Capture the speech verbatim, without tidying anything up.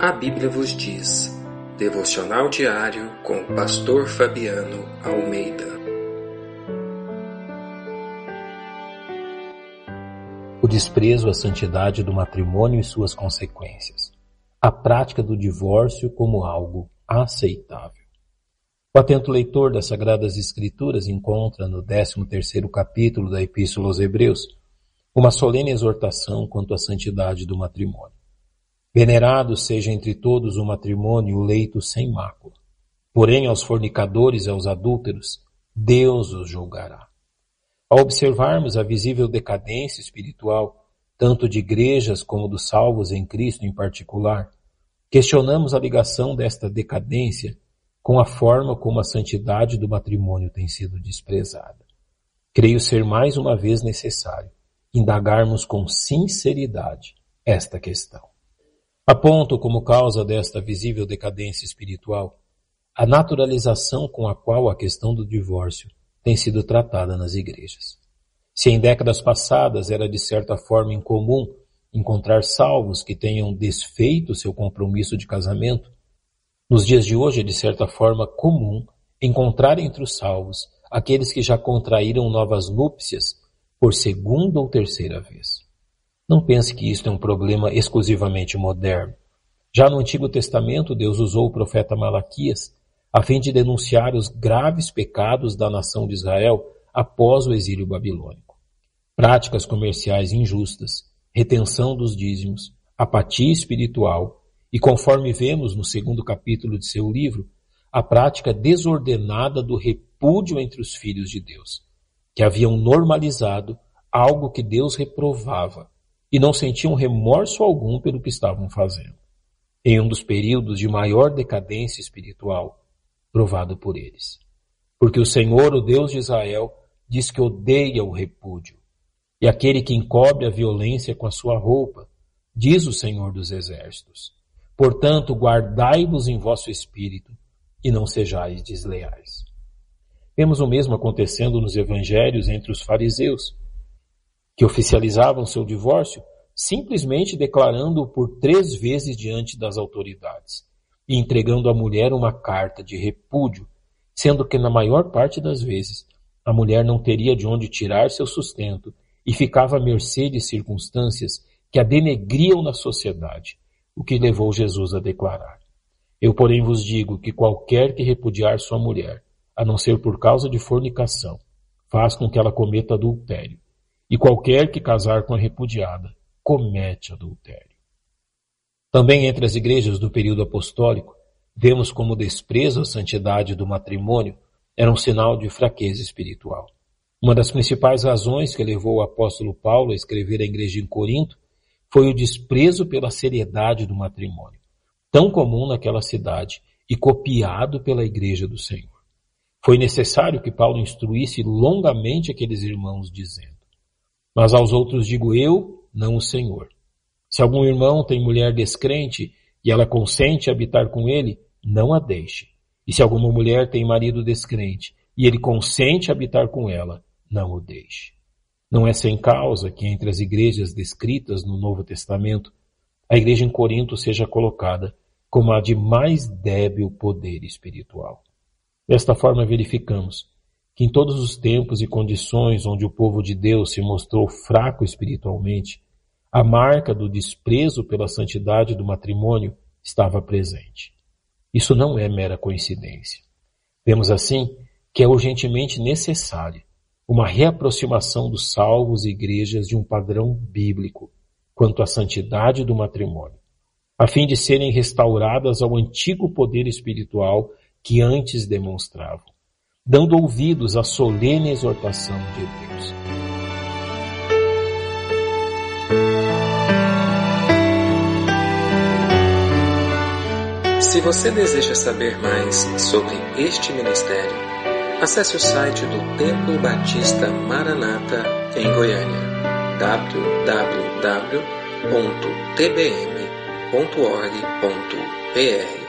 A Bíblia vos diz. Devocional diário com o pastor Fabiano Almeida. O desprezo à santidade do matrimônio e suas consequências. A prática do divórcio como algo aceitável. O atento leitor das Sagradas Escrituras encontra no décimo terceiro capítulo da Epístola aos Hebreus uma solene exortação quanto à santidade do matrimônio. Venerado seja entre todos o matrimônio e o leito sem mácula. Porém, aos fornicadores e aos adúlteros, Deus os julgará. Ao observarmos a visível decadência espiritual, tanto de igrejas como dos salvos em Cristo em particular, questionamos a ligação desta decadência com a forma como a santidade do matrimônio tem sido desprezada. Creio ser mais uma vez necessário indagarmos com sinceridade esta questão. Aponto como causa desta visível decadência espiritual a naturalização com a qual a questão do divórcio tem sido tratada nas igrejas. Se em décadas passadas era de certa forma incomum encontrar salvos que tenham desfeito seu compromisso de casamento, nos dias de hoje é de certa forma comum encontrar entre os salvos aqueles que já contraíram novas núpcias por segunda ou terceira vez. Não pense que isto é um problema exclusivamente moderno. Já no Antigo Testamento, Deus usou o profeta Malaquias a fim de denunciar os graves pecados da nação de Israel após o exílio babilônico. Práticas comerciais injustas, retenção dos dízimos, apatia espiritual e, conforme vemos no segundo capítulo de seu livro, a prática desordenada do repúdio entre os filhos de Deus, que haviam normalizado algo que Deus reprovava e não sentiam remorso algum pelo que estavam fazendo, em um dos períodos de maior decadência espiritual provado por eles. Porque o Senhor, o Deus de Israel, diz que odeia o repúdio, e aquele que encobre a violência com a sua roupa, diz o Senhor dos Exércitos. Portanto, guardai-vos em vosso espírito e não sejais desleais. Vemos o mesmo acontecendo nos evangelhos entre os fariseus, que oficializavam seu divórcio simplesmente declarando-o por três vezes diante das autoridades e entregando à mulher uma carta de repúdio, sendo que na maior parte das vezes a mulher não teria de onde tirar seu sustento e ficava à mercê de circunstâncias que a denegriam na sociedade, o que levou Jesus a declarar: Eu, porém, vos digo que qualquer que repudiar sua mulher, a não ser por causa de fornicação, faz com que ela cometa adultério. E qualquer que casar com a repudiada, comete adultério. Também entre as igrejas do período apostólico, vemos como o desprezo à santidade do matrimônio era um sinal de fraqueza espiritual. Uma das principais razões que levou o apóstolo Paulo a escrever à igreja em Corinto foi o desprezo pela seriedade do matrimônio, tão comum naquela cidade e copiado pela igreja do Senhor. Foi necessário que Paulo instruísse longamente aqueles irmãos, dizendo: Mas aos outros digo eu, não o Senhor. Se algum irmão tem mulher descrente e ela consente habitar com ele, não a deixe. E se alguma mulher tem marido descrente e ele consente habitar com ela, não o deixe. Não é sem causa que entre as igrejas descritas no Novo Testamento, a igreja em Corinto seja colocada como a de mais débil poder espiritual. Desta forma verificamos que em todos os tempos e condições onde o povo de Deus se mostrou fraco espiritualmente, a marca do desprezo pela santidade do matrimônio estava presente. Isso não é mera coincidência. Vemos assim que é urgentemente necessária uma reaproximação dos salvos e igrejas de um padrão bíblico quanto à santidade do matrimônio, a fim de serem restauradas ao antigo poder espiritual que antes demonstravam, dando ouvidos à solene exortação de Deus. Se você deseja saber mais sobre este ministério, acesse o site do Templo Batista Maranata em Goiânia, w w w ponto t b m ponto org ponto b r.